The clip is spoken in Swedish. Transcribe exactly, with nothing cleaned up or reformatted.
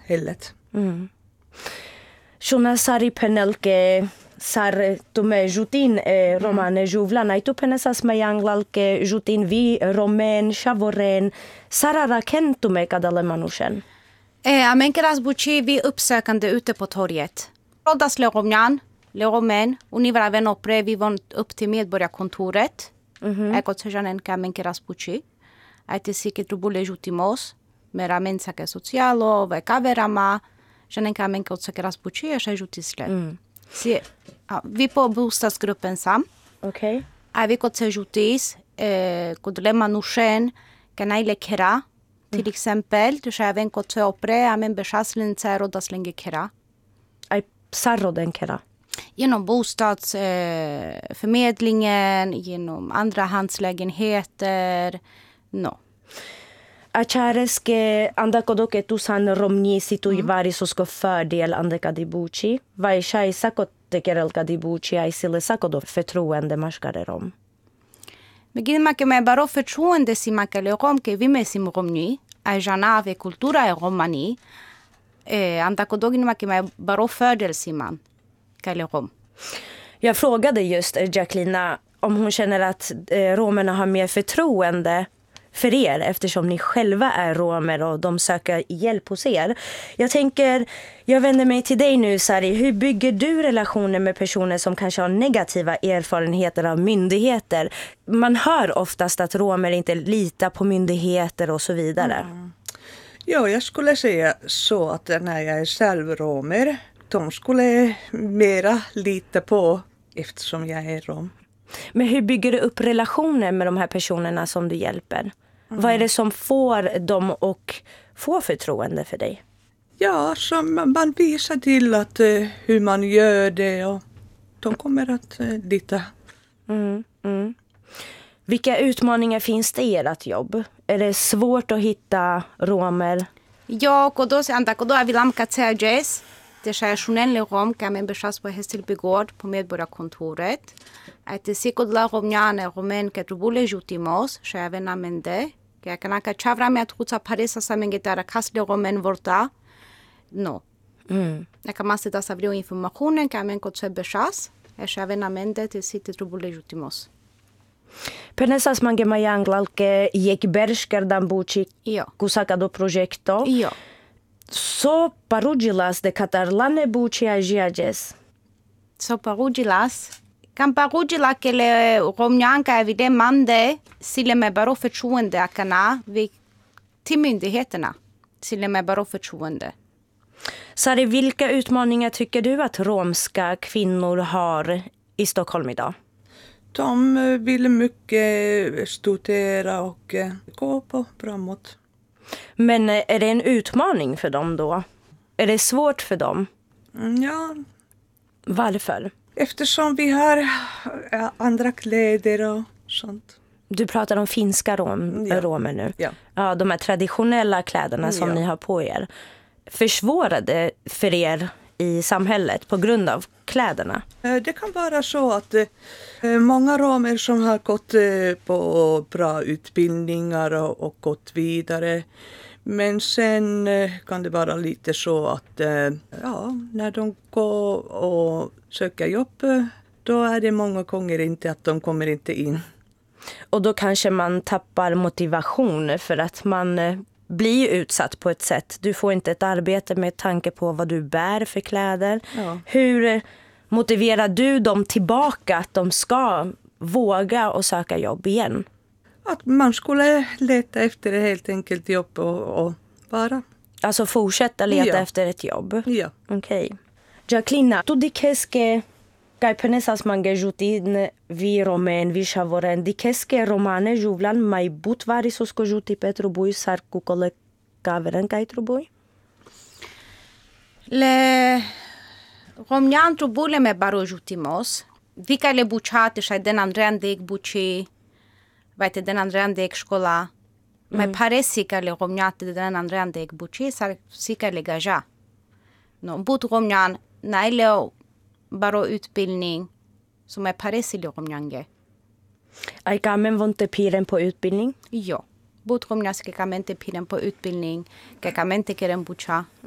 hellet. Mm. Shuna sari penelke sar tume jutin eh, romane juvlana itu penesas mayanglalke jutin vi romen chavoren sarara kentume kadale manushen. Eh, Amenkeras buchi vi uppsökande ute på torget. Rodas Leromjan, Leromen, Univraven opre vi var upp till medborgarkontoret. Mhm. Jag gått sedan ka Amenkeras buchi. Aite sike trubule jutimos, mera mensake socialo, ve kaverama. Sedan ka Amenkeras buchi är jutisle. Mm. Se, ja, vi på bostadsgruppen sam. Okej. Okay. Är vi gått se jutis, eh, kodle manushen, kanaile kera. Till exempel, du ska även gå till opera, men beskaslingen så rodas länge kera. Aj, sarroden kera. Genom bostadsförmedlingen, eh, genom andra handslägenheter, no. Achareske andakodoke tusan romni situ mm. vari sosko fördel andeka dibuchi. Vai shai sakot tekerelka dibuchi ai sile sakodo förtroende marskare rom. Megin make me baro förtroende si make le rom ke vi mesim romni, a jana ave kultura e romani. Eh andakodogin make me baro fördel si man ke rom. Jag frågade just Jacqueline om hon känner att eh, romerna har mer förtroende för er eftersom ni själva är romer och de söker hjälp hos er. Jag tänker, jag vänder mig till dig nu Sari. Hur bygger du relationer med personer som kanske har negativa erfarenheter av myndigheter? Man hör oftast att romer inte litar på myndigheter och så vidare. Mm. Ja, jag skulle säga så att när jag är själv romer, de skulle mera lita på eftersom jag är rom. Men hur bygger du upp relationer med de här personerna som du hjälper? Mm. Vad är det som får dem att få förtroende för dig? Ja, så man visar till att, uh, hur man gör det och de kommer att uh, lita. Mm, mm. Vilka utmaningar finns det i ert jobb? Är det svårt att hitta romer? Ja, och då är vi lamkat säges. Det är journelle rom kan man beschas på Hässelbygård på medborgarkontoret. Att det sikod la romjane romen ke trubule jutimos, även amende. Jag kan aka chavra med att hutsa paresa samengitara kasle romen vorta. No. Mm. Jag kan man sätta savrio informationen kan man kotse beschas, även amende till sitt trubule jutimos. Penesas mange mayanglalke jekberskar dambuchi kusaka do projekto. Ja. So parugilas de catarlane buci agiages. So parugilas. Kan parugila que le romnyanka evide mande sile me baro förtroende akana vi till myndigheterna. Sile me baro förtroende. Sari, vilka utmaningar tycker du att romska kvinnor har i Stockholm idag? De vill mycket studera och gå på framåt. Men är det en utmaning för dem då? Är det svårt för dem? Ja. Varför? Eftersom vi har andra kläder och sånt. Du pratar om finska rom, ja. romer nu. Ja. Ja, de här traditionella kläderna som ja. ni har på er. Försvårade för er i samhället på grund av kläderna? Det kan vara så att många romer som har gått på bra utbildningar och gått vidare. Men sen kan det vara lite så att ja, när de går och söker jobb, då är det många gånger inte att de kommer inte in. Och då kanske man tappar motivation för att man blir utsatt på ett sätt. Du får inte ett arbete med tanke på vad du bär för kläder. Ja. Hur motiverar du dem tillbaka att de ska våga och söka jobb igen? Att man skulle leta efter ett helt enkelt jobb och, och vara. Alltså fortsätta leta ja. efter ett jobb? Ja. Okej. Okay. Jacqueline, tu dikeske kai penesas mange jutin vi romen vi chavoren dikeske romane juvlan mai butvari sosko juti petrubui sarku kole kaveren kai trubui? Le romjan trubule me baro jutimos. Vika le buchate shai den andrean dek buchi. Vaite den andrean dek școala. Mm. Mai pare sica le romjate de den andrean dek buchi sar sica le gaja. No but romjan naileo baro utbildning som är paresili romjange. Ai kamen vonte piren på utbildning? Jo. But romjanske kamente piren på utbildning. Ke kamente keren bucha.